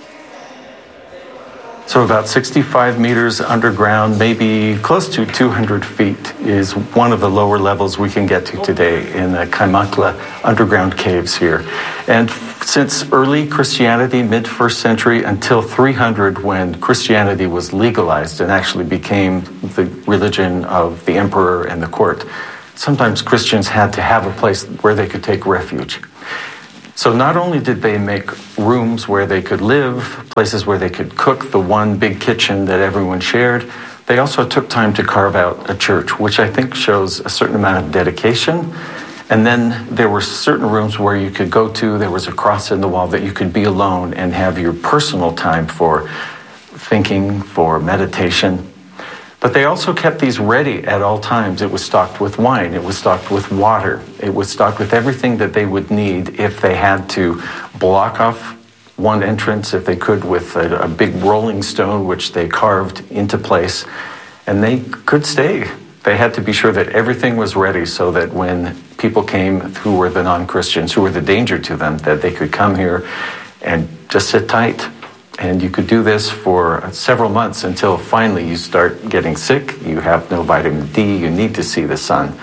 P: So about sixty-five meters underground, maybe close to two hundred feet, is one of the lower levels we can get to today in the Kaimakla underground caves here. And since early Christianity, mid-first century, until three hundred, when Christianity was legalized and actually became the religion of the emperor and the court, sometimes Christians had to have a place where they could take refuge. So not only did they make rooms where they could live, places where they could cook, the one big kitchen that everyone shared, they also took time to carve out a church, which I think shows a certain amount of dedication. And then there were certain rooms where you could go to, there was a cross in the wall that you could be alone and have your personal time for thinking, for meditation. But they also kept these ready at all times. It was stocked with wine. It was stocked with water. It was stocked with everything that they would need if they had to block off one entrance, if they could, with a, a big rolling stone, which they carved into place. And they could stay. They had to be sure that everything was ready so that when people came who were the non-Christians, who were the danger to them, that they could come here and just sit tight. And you could do this for several months until finally you start getting sick, you have no vitamin D, you need to see the sun.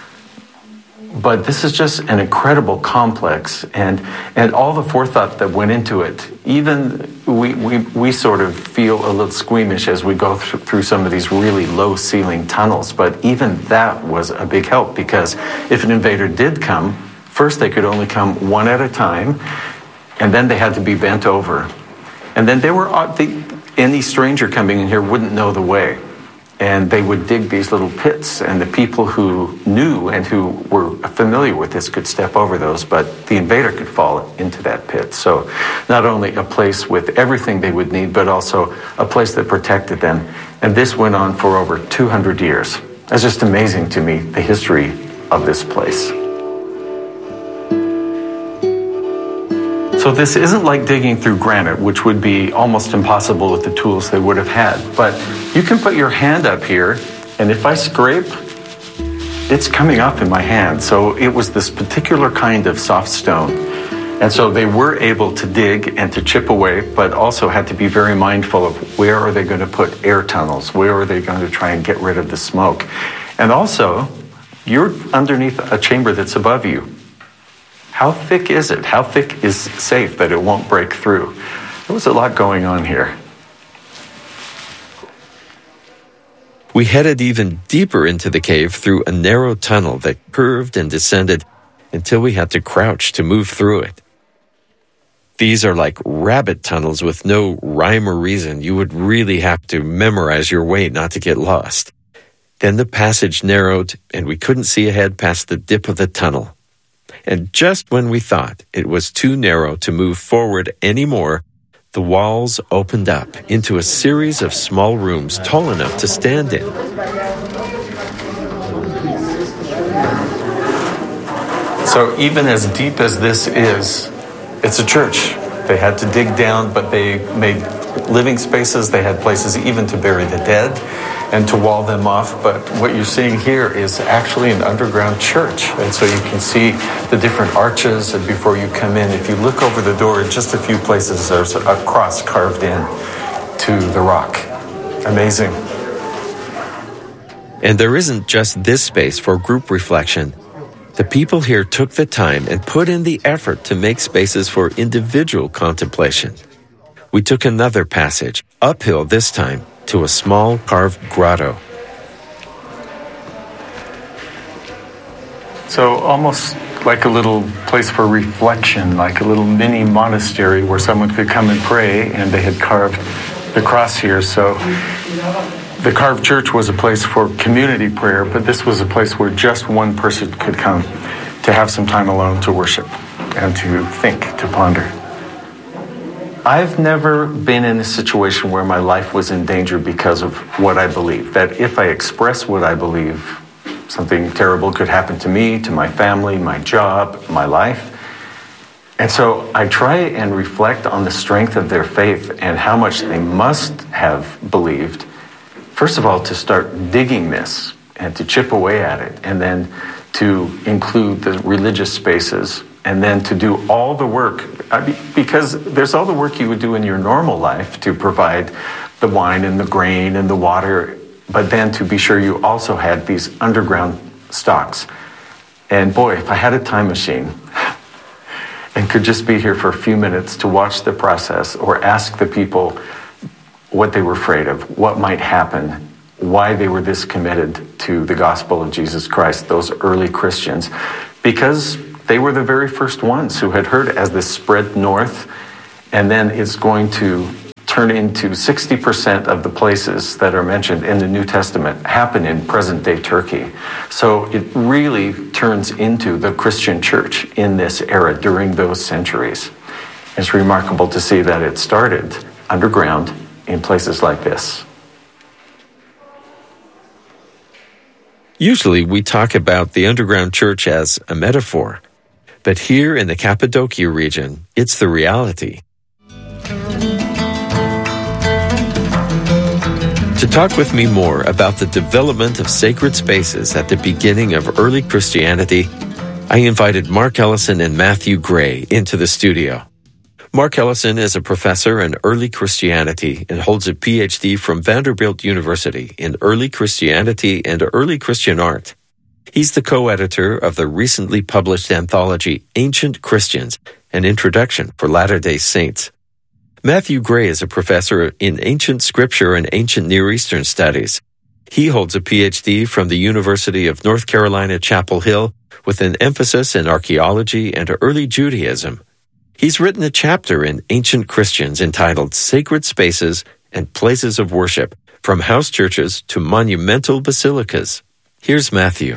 P: But this is just an incredible complex, and and all the forethought that went into it. Even we we, we sort of feel a little squeamish as we go th- through some of these really low-ceiling tunnels, but even that was a big help, because if an invader did come, first they could only come one at a time, and then they had to be bent over. And then they were, the, any stranger coming in here wouldn't know the way. And they would dig these little pits, and the people who knew and who were familiar with this could step over those, but the invader could fall into that pit. So not only a place with everything they would need, but also a place that protected them. And this went on for over two hundred years. That's just amazing to me, the history of this place. So this isn't like digging through granite, which would be almost impossible with the tools they would have had. But you can put your hand up here, and if I scrape, it's coming up in my hand. So it was this particular kind of soft stone. And so they were able to dig and to chip away, but also had to be very mindful of where are they going to put air tunnels? Where are they going to try and get rid of the smoke? And also, you're underneath a chamber that's above you. How thick is it? How thick is safe that it won't break through? There was a lot going on here.
I: We headed even deeper into the cave through a narrow tunnel that curved and descended until we had to crouch to move through it. These are like rabbit tunnels with no rhyme or reason. You would really have to memorize your way not to get lost. Then the passage narrowed, and we couldn't see ahead past the dip of the tunnel. And just when we thought it was too narrow to move forward anymore, the walls opened up into a series of small rooms tall enough to stand in.
P: So even as deep as this is, it's a church. They had to dig down, but they made living spaces. They had places even to bury the dead and to wall them off. But what you're seeing here is actually an underground church. And so you can see the different arches and before you come in. If you look over the door, in just a few places, there's a cross carved in to the rock. Amazing.
I: And there isn't just this space for group reflection. The people here took the time and put in the effort to make spaces for individual contemplation. We took another passage, uphill this time, to a small carved grotto.
P: So almost like a little place for reflection, like a little mini monastery where someone could come and pray, and they had carved the cross here. So the carved church was a place for community prayer, but this was a place where just one person could come to have some time alone to worship and to think, to ponder. I've never been in a situation where my life was in danger because of what I believe. That if I express what I believe, something terrible could happen to me, to my family, my job, my life. And so I try and reflect on the strength of their faith and how much they must have believed. First of all, to start digging this and to chip away at it, and then to include the religious spaces, and then to do all the work, because there's all the work you would do in your normal life to provide the wine and the grain and the water, but then to be sure you also had these underground stocks. And boy, if I had a time machine and could just be here for a few minutes to watch the process or ask the people what they were afraid of, what might happen, why they were this committed to the gospel of Jesus Christ, those early Christians, because they were the very first ones who had heard as this spread north, and then it's going to turn into sixty percent of the places that are mentioned in the New Testament happen in present-day Turkey. So it really turns into the Christian church in this era during those centuries. It's remarkable to see that it started underground in places like this.
I: Usually we talk about the underground church as a metaphor, but here in the Cappadocia region, it's the reality. To talk with me more about the development of sacred spaces at the beginning of early Christianity, I invited Mark Ellison and Matthew Gray into the studio. Mark Ellison is a professor in early Christianity and holds a P H D from Vanderbilt University in early Christianity and early Christian art. He's the co-editor of the recently published anthology Ancient Christians, an introduction for Latter-day Saints. Matthew Gray is a professor in ancient scripture and ancient Near Eastern studies. He holds a P H D from the University of North Carolina, Chapel Hill, with an emphasis in archaeology and early Judaism. He's written a chapter in Ancient Christians entitled Sacred Spaces and Places of Worship, from house churches to monumental basilicas. Here's Matthew.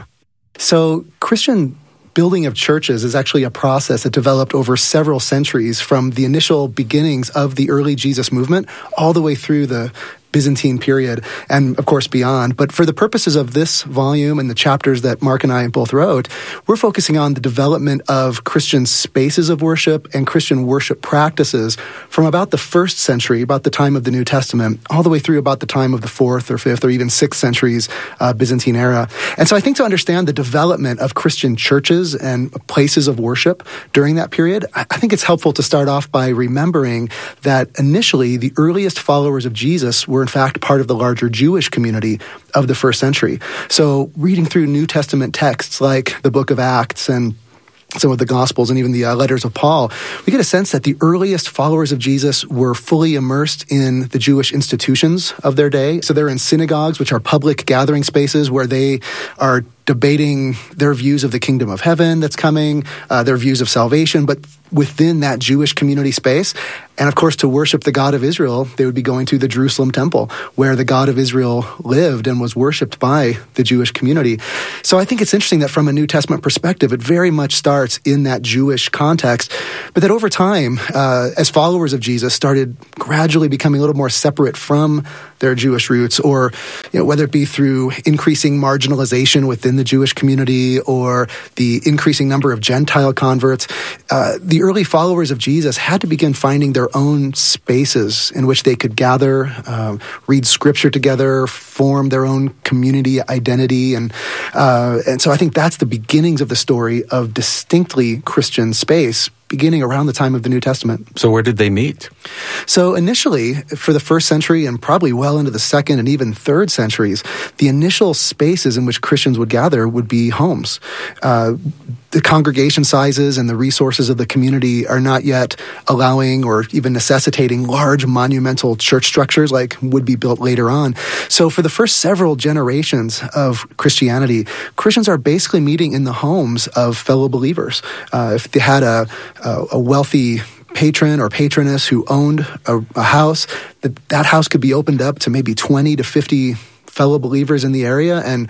Q: So, Christian building of churches is actually a process that developed over several centuries, from the initial beginnings of the early Jesus movement all the way through the Byzantine period, and of course beyond. But for the purposes of this volume and the chapters that Mark and I both wrote, we're focusing on the development of Christian spaces of worship and Christian worship practices from about the first century, about the time of the New Testament, all the way through about the time of the fourth or fifth or even sixth centuries uh, Byzantine era. And so I think to understand the development of Christian churches and places of worship during that period, I think it's helpful to start off by remembering that initially the earliest followers of Jesus were in fact part of the larger Jewish community of the first century. So reading through New Testament texts like the book of Acts and some of the Gospels and even the uh, letters of Paul, we get a sense that the earliest followers of Jesus were fully immersed in the Jewish institutions of their day. So they're in synagogues, which are public gathering spaces where they are debating their views of the kingdom of heaven that's coming, uh, their views of salvation, but within that Jewish community space. And of course, to worship the God of Israel, they would be going to the Jerusalem temple, where the God of Israel lived and was worshipped by the Jewish community. So I think it's interesting that from a New Testament perspective, it very much starts in that Jewish context, but that over time, uh, as followers of Jesus started gradually becoming a little more separate from their Jewish roots, or you know, whether it be through increasing marginalization within the Jewish community or the increasing number of Gentile converts, uh, the early followers of Jesus had to begin finding their own spaces in which they could gather, um, read scripture together, form their own community identity. And, uh, and so I think that's the beginnings of the story of distinctly Christian space, beginning around the time of the New Testament.
I: So where did they meet?
Q: So initially, for the first century and probably well into the second and even third centuries, the initial spaces in which Christians would gather would be homes. Uh, the congregation sizes and the resources of the community are not yet allowing or even necessitating large monumental church structures like would be built later on. So for the first several generations of Christianity, Christians are basically meeting in the homes of fellow believers. Uh, if they had a a wealthy patron or patroness who owned a, a house, that that house could be opened up to maybe twenty to fifty fellow believers in the area, and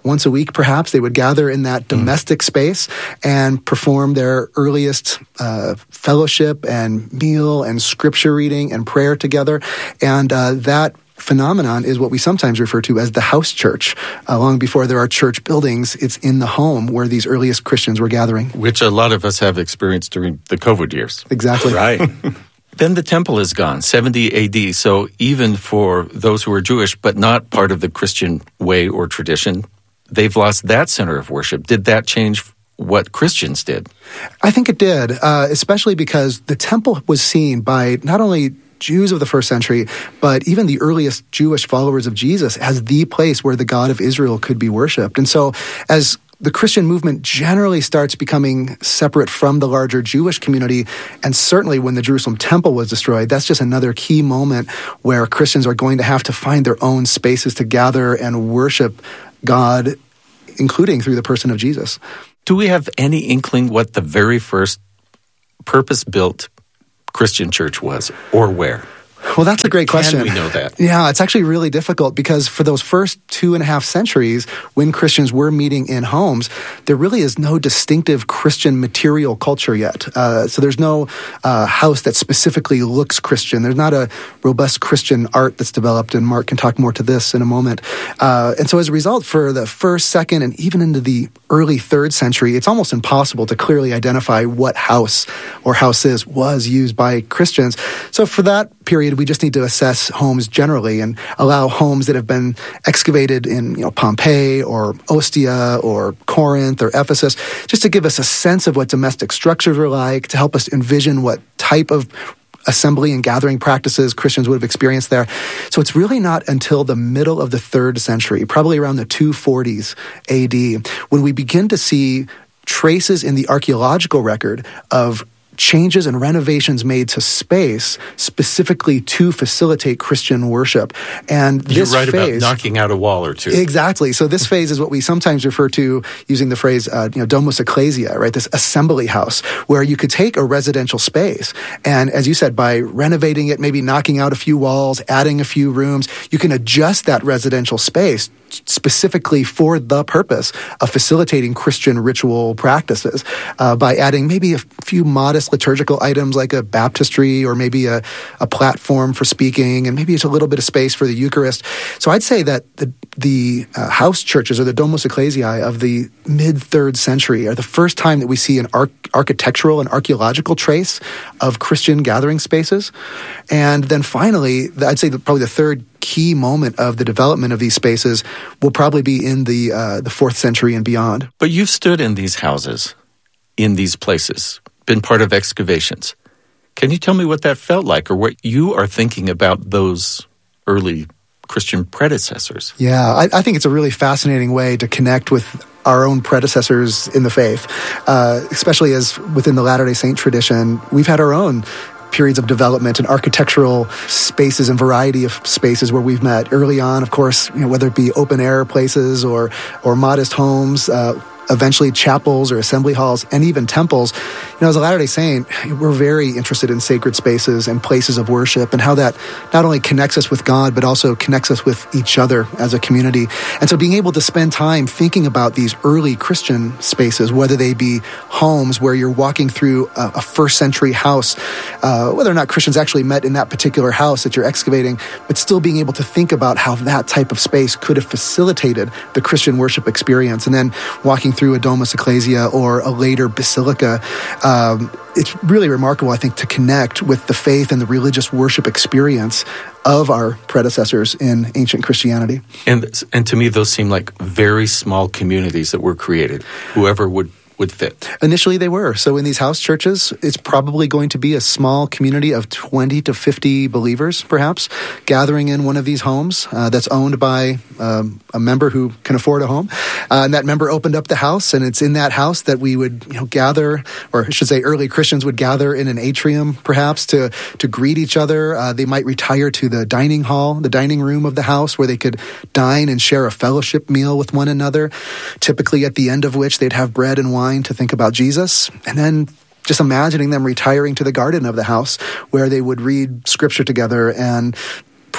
Q: once a week perhaps. They would gather in that domestic mm. space and perform their earliest uh, fellowship and meal and scripture reading and prayer together. And uh, that phenomenon is what we sometimes refer to as the house church. Uh, long before there are church buildings, it's in the home where these earliest Christians were gathering.
I: Which a lot of us have experienced during the COVID years.
Q: Exactly.
I: Right. Then the temple is gone, seventy A D. So even for those who are Jewish but not part of the Christian way or tradition, they've lost that center of worship. Did that change what Christians did?
Q: I think it did, uh, especially because the temple was seen by not only Jews of the first century, but even the earliest Jewish followers of Jesus as the place where the God of Israel could be worshipped. And so as the Christian movement generally starts becoming separate from the larger Jewish community, and certainly when the Jerusalem temple was destroyed, that's just another key moment where Christians are going to have to find their own spaces to gather and worship God, including through the person of Jesus.
I: Do we have any inkling what the very first purpose-built Christian church was, or where?
Q: Well, that's a great question.
I: Can we know that?
Q: Yeah, it's actually really difficult because for those first two and a half centuries, when Christians were meeting in homes, there really is no distinctive Christian material culture yet. Uh, so there's no uh, house that specifically looks Christian. There's not a robust Christian art that's developed, and Mark can talk more to this in a moment. Uh, and so as a result, for the first, second, and even into the early third century, it's almost impossible to clearly identify what house or houses was used by Christians. So for that period, we just need to assess homes generally and allow homes that have been excavated in, you know, Pompeii or Ostia or Corinth or Ephesus, just to give us a sense of what domestic structures were like, to help us envision what type of assembly and gathering practices Christians would have experienced there. So it's really not until the middle of the third century, probably around the two forties A D, when we begin to see traces in the archaeological record of changes and renovations made to space specifically to facilitate Christian worship. And this
I: You're right
Q: phase,
I: about knocking out a wall or two.
Q: Exactly. So this phase is what we sometimes refer to using the phrase, uh, you know, domus ecclesia, right? This assembly house where you could take a residential space and, as you said, by renovating it, maybe knocking out a few walls, adding a few rooms, you can adjust that residential space specifically for the purpose of facilitating Christian ritual practices uh, by adding maybe a few modest liturgical items like a baptistry or maybe a, a platform for speaking and maybe just a little bit of space for the Eucharist. So I'd say that the, the uh, house churches or the domus ecclesiae of the mid-third century are the first time that we see an arch- architectural and archaeological trace of Christian gathering spaces. And then finally, I'd say that probably the third key moment of the development of these spaces will probably be in the uh, the fourth century and beyond.
I: But you've stood in these houses, in these places, been part of excavations. Can you tell me what that felt like, or what you are thinking about those early Christian predecessors?
Q: Yeah, I, I think it's a really fascinating way to connect with our own predecessors in the faith, uh, especially as within the Latter-day Saint tradition, we've had our own periods of development and architectural spaces and variety of spaces where we've met early on, of course, you know, whether it be open air places or or modest homes, uh, eventually chapels or assembly halls, and even temples. You know, as a Latter-day Saint, we're very interested in sacred spaces and places of worship and how that not only connects us with God, but also connects us with each other as a community. And so being able to spend time thinking about these early Christian spaces, whether they be homes where you're walking through a, a first century house, uh, whether or not Christians actually met in that particular house that you're excavating, but still being able to think about how that type of space could have facilitated the Christian worship experience. And then walking through a domus ecclesia or a later basilica, um, it's really remarkable, I think, to connect with the faith and the religious worship experience of our predecessors in ancient Christianity.
I: And and to me, those seem like very small communities that were created. Whoever would would fit.
Q: Initially they were. So in these house churches, it's probably going to be a small community of twenty to fifty believers, perhaps, gathering in one of these homes uh, that's owned by um, a member who can afford a home. Uh, and that member opened up the house, and it's in that house that we would, you know, gather, or I should say early Christians would gather in an atrium, perhaps, to, to greet each other. Uh, they might retire to the dining hall, the dining room of the house, where they could dine and share a fellowship meal with one another, typically at the end of which they'd have bread and wine to think about Jesus, and then just imagining them retiring to the garden of the house where they would read scripture together and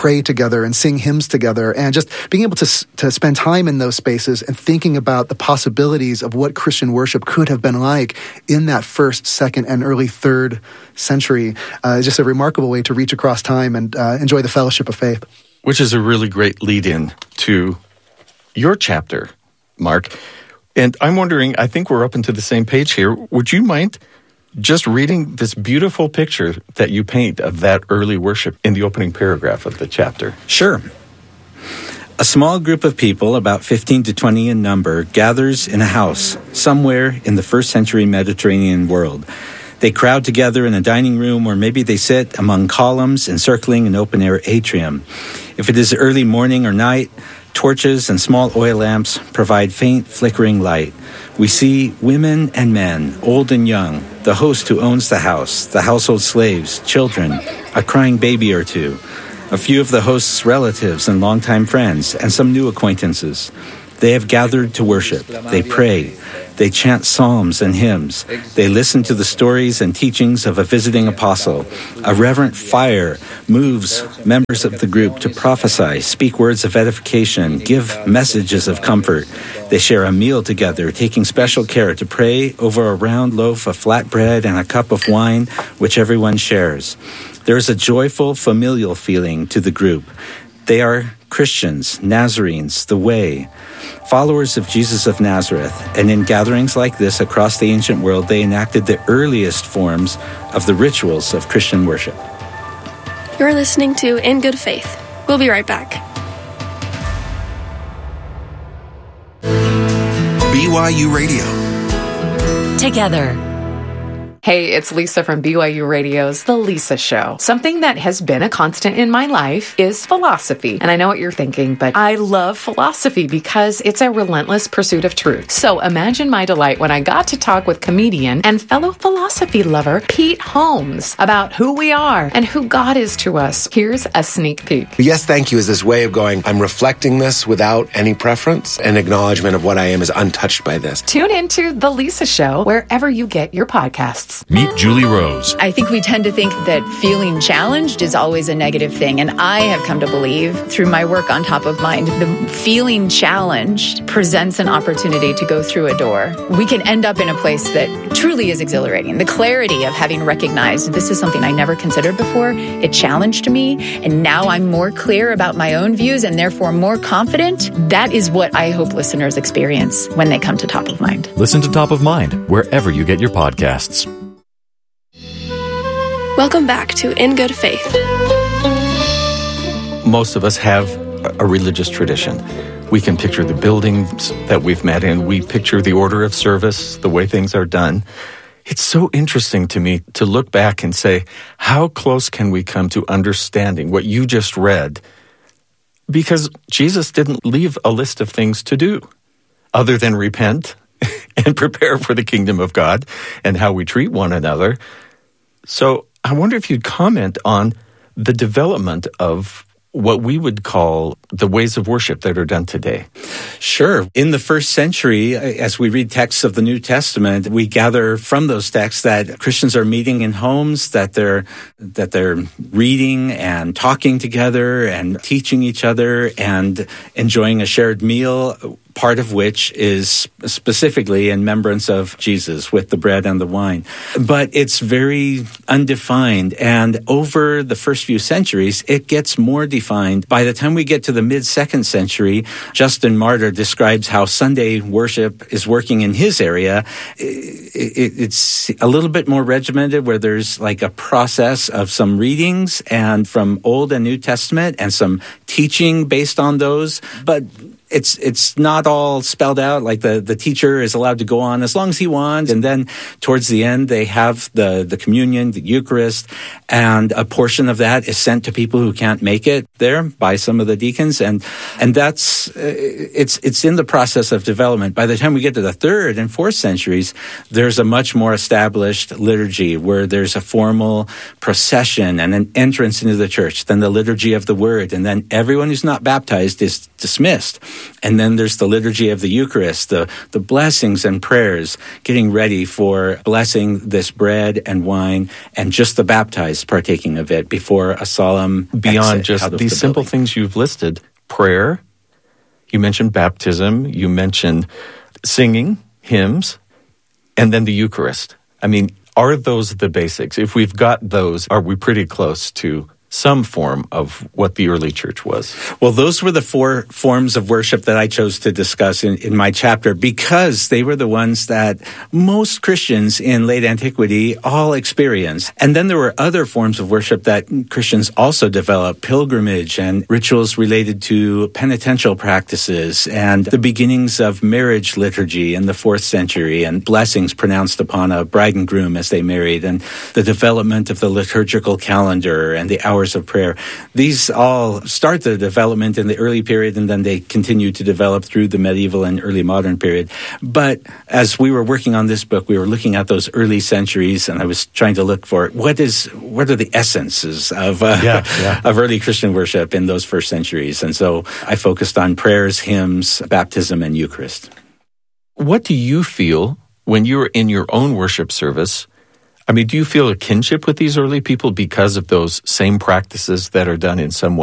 Q: pray together and sing hymns together, and just being able to to spend time in those spaces and thinking about the possibilities of what Christian worship could have been like in that first, second, and early third century uh, is just a remarkable way to reach across time and uh, enjoy the fellowship of faith.
I: Which is a really great lead-in to your chapter, Mark. And I'm wondering, I think we're up into the same page here. Would you mind just reading this beautiful picture that you paint of that early worship in the opening paragraph of the chapter?
R: Sure. A small group of people, about fifteen to twenty in number, gathers in a house somewhere in the first century Mediterranean world. They crowd together in a dining room, or maybe they sit among columns encircling an open-air atrium. If it is early morning or night, torches and small oil lamps provide faint, flickering light. We see women and men, old and young, the host who owns the house, the household slaves, children, a crying baby or two, a few of the host's relatives and longtime friends, and some new acquaintances. They have gathered to worship. They pray. They chant psalms and hymns. They listen to the stories and teachings of a visiting apostle. A reverent fire moves members of the group to prophesy, speak words of edification, give messages of comfort. They share a meal together, taking special care to pray over a round loaf of flat bread and a cup of wine, which everyone shares. There is a joyful, familial feeling to the group. They are Christians, Nazarenes, the Way, followers of Jesus of Nazareth, and in gatherings like this across the ancient world, they enacted the earliest forms of the rituals of Christian worship.
S: You're listening to In Good Faith. We'll be right back.
T: B Y U Radio.
C: Together.
U: Hey, it's Lisa from B Y U Radio's The Lisa Show. Something that has been a constant in my life is philosophy. And I know what you're thinking, but I love philosophy because it's a relentless pursuit of truth. So imagine my delight when I got to talk with comedian and fellow philosophy lover Pete Holmes about who we are and who God is to us. Here's a sneak peek.
V: Yes, thank you is this way of going, I'm reflecting this without any preference, and acknowledgement of what I am is untouched by this.
U: Tune into The Lisa Show wherever you get your podcasts.
W: Meet Julie Rose.
X: I think we tend to think that feeling challenged is always a negative thing. And I have come to believe through my work on Top of Mind, the feeling challenged presents an opportunity to go through a door. We can end up in a place that truly is exhilarating. The clarity of having recognized this is something I never considered before. It challenged me. And now I'm more clear about my own views and therefore more confident. That is what I hope listeners experience when they come to Top of Mind.
W: Listen to Top of Mind wherever you get your podcasts.
S: Welcome back to In Good Faith.
I: Most of us have a religious tradition. We can picture the buildings that we've met in. We picture the order of service, the way things are done. It's so interesting to me to look back and say, how close can we come to understanding what you just read? Because Jesus didn't leave a list of things to do other than repent and prepare for the kingdom of God and how we treat one another. So I wonder if you'd comment on the development of what we would call the ways of worship that are done today.
R: Sure. In the first century, as we read texts of the New Testament, we gather from those texts that Christians are meeting in homes, that they're that they're reading and talking together and teaching each other and enjoying a shared meal, part of which is specifically in remembrance of Jesus with the bread and the wine. But it's very undefined, and over the first few centuries, it gets more defined. By the time we get to the mid-second century, Justin Martyr describes how Sunday worship is working in his area. It's a little bit more regimented, where there's like a process of some readings and from Old and New Testament and some teaching based on those, but It's it's not all spelled out. Like the, the teacher is allowed to go on as long as he wants. And then towards the end, they have the, the communion, the Eucharist, and a portion of that is sent to people who can't make it there by some of the deacons. And and that's, uh, it's it's in the process of development. By the time we get to the third and fourth centuries, there's a much more established liturgy where there's a formal procession and an entrance into the church, then the liturgy of the word, and then everyone who's not baptized is dismissed. And then there's the liturgy of the Eucharist, the, the blessings and prayers, getting ready for blessing this bread and wine, and just the baptized partaking of it before a solemn
W: Beyond
R: exit
W: just
R: out of
W: these
R: the
W: simple
R: building.
W: things you've listed, prayer, you mentioned baptism, you mentioned singing, hymns, and then the Eucharist. I mean, are those the basics? If we've got those, are we pretty close to some form of what the early church was?
R: Well, those were the four forms of worship that I chose to discuss in, in my chapter because they were the ones that most Christians in late antiquity all experienced. And then there were other forms of worship that Christians also developed, pilgrimage and rituals related to penitential practices and the beginnings of marriage liturgy in the fourth century and blessings pronounced upon a bride and groom as they married and the development of the liturgical calendar and the hours of prayer. These all start the development in the early period, and then they continue to develop through the medieval and early modern period. But as we were working on this book, we were looking at those early centuries, and I was trying to look for what is what are the essences of uh,
W: yeah, yeah.
R: of early Christian worship in those first centuries. And so I focused on prayers, hymns, baptism, and Eucharist.
W: What do you feel when you're in your own worship service? I mean, do you feel a kinship with these early people because of those same practices that are done in some way?